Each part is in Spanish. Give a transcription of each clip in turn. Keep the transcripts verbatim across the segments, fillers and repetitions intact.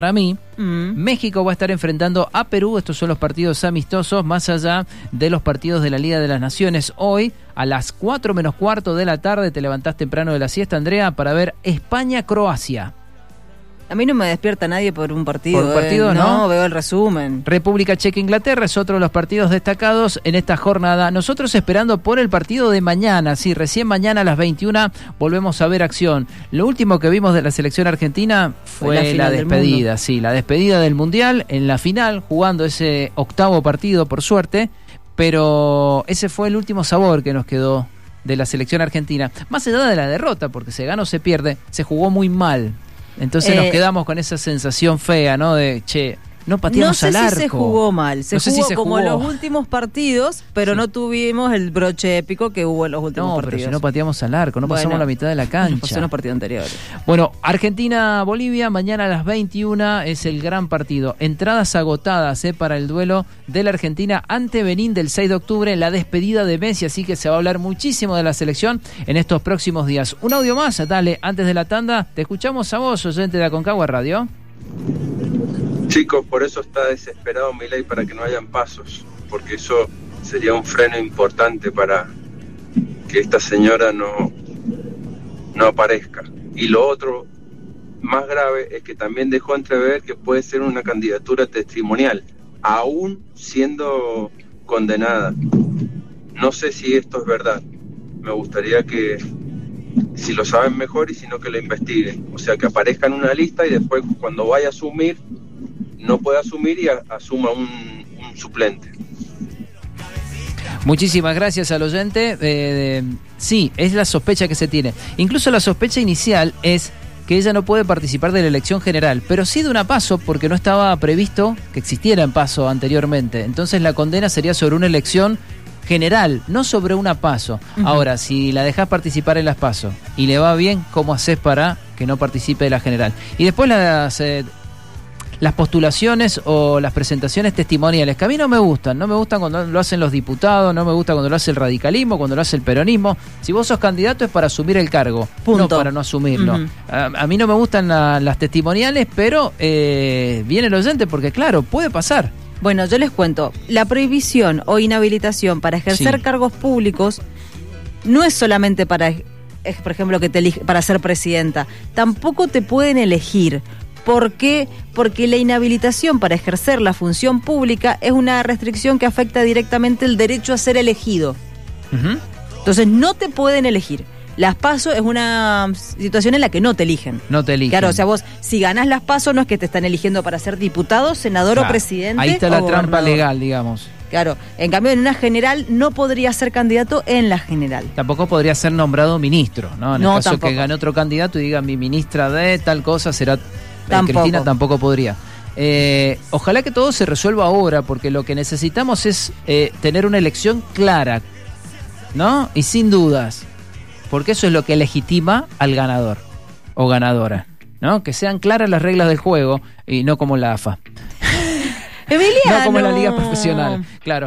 Para mí, Mm. México va a estar enfrentando a Perú. Estos son los partidos amistosos, más allá de los partidos de la Liga de las Naciones. Hoy, a las cuatro menos cuarto de la tarde, te levantás temprano de la siesta, Andrea, para ver España-Croacia. A mí no me despierta nadie por un partido. Por un partido, eh. ¿no? No, veo el resumen. República Checa-Inglaterra es otro de los partidos destacados en esta jornada. Nosotros esperando por el partido de mañana. Sí, recién mañana a las veintiuna volvemos a ver acción. Lo último que vimos de la selección argentina fue, Fue la la, final del despedida. mundo. Sí, la despedida del Mundial en la final, jugando ese octavo partido, por suerte. Pero ese fue el último sabor que nos quedó de la selección argentina. Más allá de la derrota, porque se gana o se pierde, se jugó muy mal. Entonces Eh, nos quedamos con esa sensación fea, ¿no? De, che, no pateamos No sé al arco. si se jugó mal, se No sé jugó si se como jugó. los últimos partidos, pero Sí. no tuvimos el broche épico que hubo en los últimos No, pero partidos. si no pateamos al arco, no pasamos Bueno, la mitad de la Pasó en cancha. los partidos anteriores. Bueno, Argentina-Bolivia, mañana a las veintiuna es el gran partido. Entradas agotadas eh, para el duelo de la Argentina ante Benín del seis de octubre, la despedida de Messi, así que se va a hablar muchísimo de la selección en estos próximos días. Un audio más, dale, antes de la tanda, te escuchamos a vos, oyente de Aconcagua Radio. Chicos, por eso está desesperado Milei para que no hayan pasos, porque eso sería un freno importante para que esta señora no, no aparezca. Y lo otro más grave es que también dejó entrever que puede ser una candidatura testimonial, aún siendo condenada. No sé si esto es verdad. Me gustaría que, si lo saben mejor y si no, que lo investiguen. O sea, que aparezca en una lista y después cuando vaya a asumir, no puede asumir y a, asuma un, un suplente. Muchísimas gracias al oyente. Eh, sí, es la sospecha que se tiene. Incluso la sospecha inicial es que ella no puede participar de la elección general, pero sí de una PASO, porque no estaba previsto que existiera en PASO anteriormente. Entonces la condena sería sobre una elección general, no sobre una PASO. Uh-huh. Ahora, si la dejás participar en las PASO y le va bien, ¿cómo haces para que no participe de la general? Y después las... Eh, las postulaciones o las presentaciones testimoniales, que a mí no me gustan, no me gustan cuando lo hacen los diputados, no me gusta cuando lo hace el radicalismo, cuando lo hace el peronismo. Si vos sos candidato es para asumir el cargo, Punto. no para no asumirlo. Uh-huh. a, a mí no me gustan la, las testimoniales, pero eh, viene el oyente porque claro, puede pasar. Bueno, yo les cuento, la prohibición o inhabilitación para ejercer Sí. cargos públicos no es solamente para, es, por ejemplo, que te elige, para ser presidenta, tampoco te pueden elegir. ¿Por qué? Porque la inhabilitación para ejercer la función pública es una restricción que afecta directamente el derecho a ser elegido. Uh-huh. Entonces no te pueden elegir. Las PASO es una situación en la que no te eligen. No te eligen. Claro, o sea, vos si ganás las PASO no es que te están eligiendo para ser diputado, senador claro. o presidente. Ahí está la o trampa gobernador. legal, digamos. Claro, en cambio en una general no podría ser candidato en la general. Tampoco podría ser nombrado ministro, ¿no? En No, el caso tampoco. que gane otro candidato y diga mi ministra de tal cosa será... Tampoco. Cristina tampoco podría. Eh, ojalá que todo se resuelva ahora, porque lo que necesitamos es eh, tener una elección clara, ¿no? Y sin dudas, porque eso es lo que legitima al ganador o ganadora, ¿no? Que sean claras las reglas del juego y no como la A F A. Emiliano. No como en la liga profesional, claro.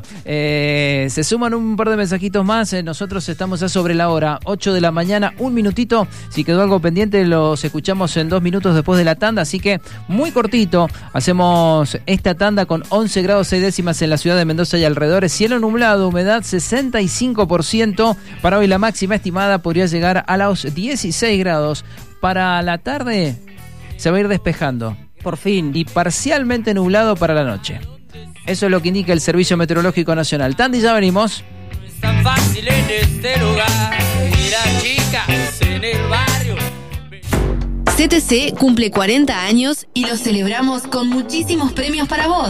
Eh, se suman un par de mensajitos más. Eh, nosotros estamos ya sobre la hora, ocho de la mañana, un minutito. Si quedó algo pendiente, los escuchamos en dos minutos después de la tanda. Así que muy cortito, hacemos esta tanda con once grados seis décimas en la ciudad de Mendoza y alrededores. Cielo nublado, humedad sesenta y cinco por ciento. Para hoy la máxima estimada podría llegar a los dieciséis grados. Para la tarde se va a ir despejando. Por fin. Y parcialmente nublado para la noche. Eso es lo que indica el Servicio Meteorológico Nacional. Tandy, ya venimos. Es tan fácil en este lugar. Mira, chicas, en el barrio. C T C cumple cuarenta años y lo celebramos con muchísimos premios para vos.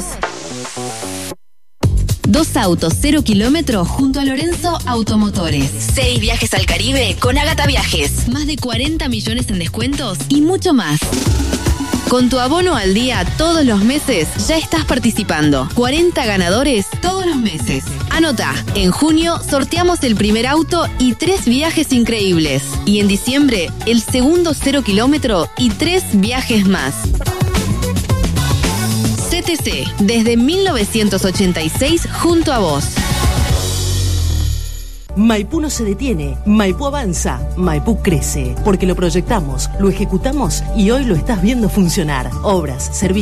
Dos autos, cero kilómetros junto a Lorenzo Automotores. Seis viajes al Caribe con Ágata Viajes. Más de cuarenta millones en descuentos y mucho más. Con tu abono al día todos los meses ya estás participando. cuarenta ganadores todos los meses. Anota, en junio sorteamos el primer auto y tres viajes increíbles. Y en diciembre el segundo cero kilómetro y tres viajes más. C T C, desde mil novecientos ochenta y seis junto a vos. Maipú no se detiene, Maipú avanza, Maipú crece, porque lo proyectamos, lo ejecutamos y hoy lo estás viendo funcionar. Obras, servicios.